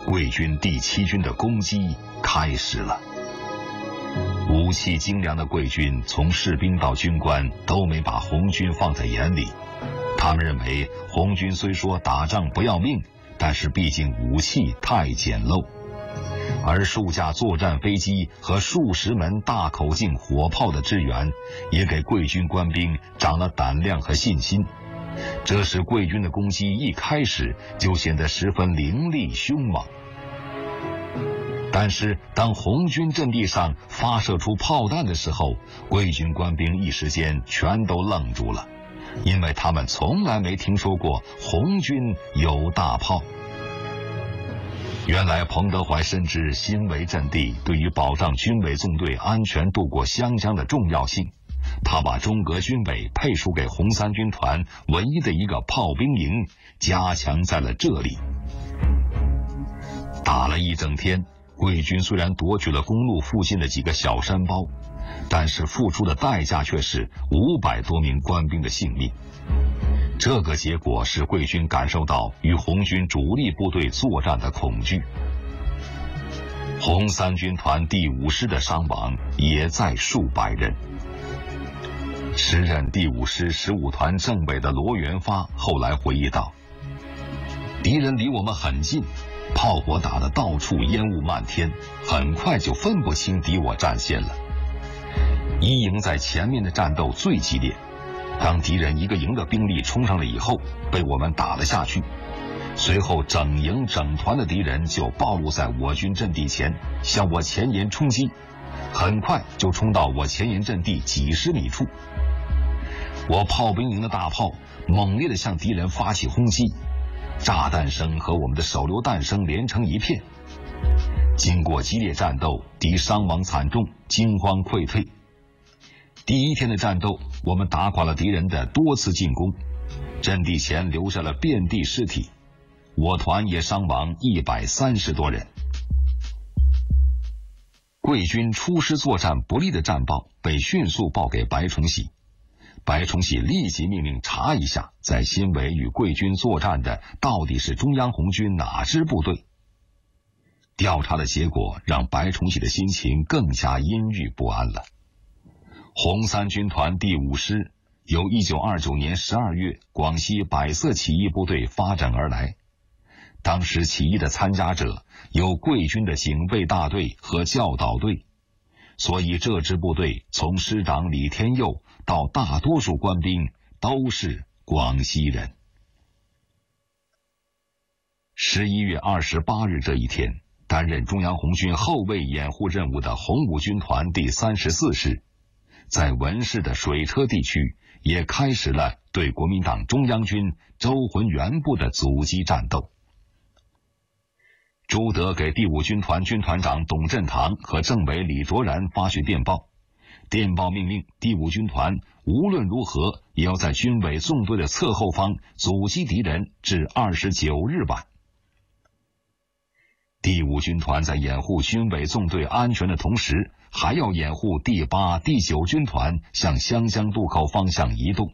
桂军第7军的攻击开始了。武器精良的桂军从士兵到军官都没把红军放在眼里，他们认为红军虽说打仗不要命，但是毕竟武器太简陋，而数架作战飞机和数十门大口径火炮的支援，也给桂军官兵长了胆量和信心。这使桂军的攻击一开始就显得十分凌厉凶猛。但是当红军阵地上发射出炮弹的时候，桂军官兵一时间全都愣住了，因为他们从来没听说过红军有大炮。原来彭德怀深知新围阵地对于保障军委纵队安全渡过湘江的重要性，他把中革军委配属给红三军团唯一的一个炮兵营加强在了这里。打了一整天，桂军虽然夺取了公路附近的几个小山包，但是付出的代价却是500多名官兵的性命。这个结果使桂军感受到与红军主力部队作战的恐惧。红三军团第5师的伤亡也在数百人。时任第5师15团政委的罗元发后来回忆道，敌人离我们很近，炮火打得到处烟雾漫天，很快就分不清敌我战线了。一营在前面的战斗最激烈，当敌人一个营的兵力冲上来以后，被我们打了下去，随后整营整团的敌人就暴露在我军阵地前，向我前沿冲击，很快就冲到我前沿阵地几十米处。我炮兵营的大炮猛烈地向敌人发起轰击，炸弹声和我们的手榴弹声连成一片。经过激烈战斗，敌伤亡惨重，惊慌溃退。第1天的战斗，我们打垮了敌人的多次进攻，阵地前留下了遍地尸体，我团也伤亡130多人。桂军出师作战不利的战报被迅速报给白崇禧，白崇禧立即命令查一下在新围与桂军作战的到底是中央红军哪支部队。调查的结果让白崇禧的心情更加阴郁不安了。红三军团第5师由1929年12月广西百色起义部队发展而来，当时起义的参加者有桂军的警备大队和教导队，所以这支部队从师长李天佑到大多数官兵都是广西人。11月28日这一天，担任中央红军后卫掩护任务的红五军团第34师在文市的水车地区也开始了对国民党中央军周浑元部的阻击战斗。朱德给第5军团军团长董振堂和政委李卓然发去电报，电报命令第5军团无论如何也要在军委纵队的侧后方阻击敌人至29日晚。第5军团在掩护军委纵队安全的同时，还要掩护第8、第9军团向湘江渡口方向移动。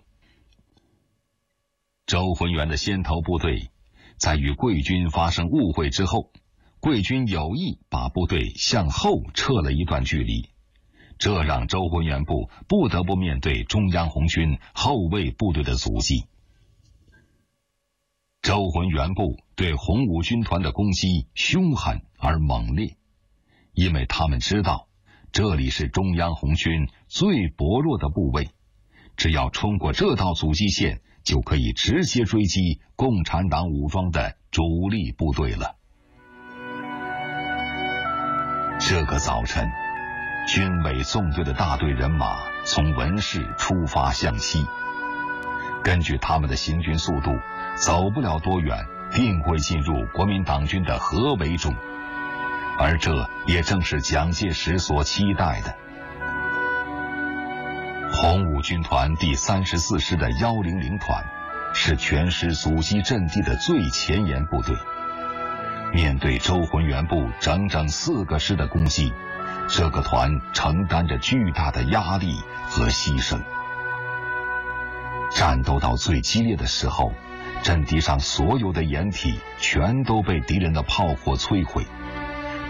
周浑元的先头部队在与桂军发生误会之后，桂军有意把部队向后撤了一段距离，这让周浑元部不得不面对中央红军后卫部队的阻击。周浑元部对红五军团的攻击凶狠而猛烈，因为他们知道这里是中央红军最薄弱的部位，只要冲过这道阻击线，就可以直接追击共产党武装的主力部队了。这个早晨，军委纵队的大队人马从文市出发向西，根据他们的行军速度，走不了多远定会进入国民党军的合围中，而这也正是蒋介石所期待的。红五军团第34师的100团是全师阻击阵地的最前沿部队，面对周浑元部整整4个师的攻击，这个团承担着巨大的压力和牺牲。战斗到最激烈的时候， 阵地上所有的掩体全都被敌人的炮火摧毁，